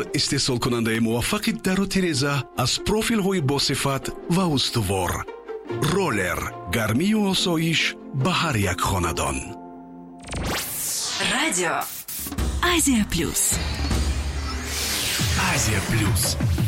استحصال کننده موفق در و تیرزه از پروفیل های با صفت و استوار. رولر، گرمی و آسایش به هر یک خاندان. رادیو آسیا پلوس. آسیا پلوس.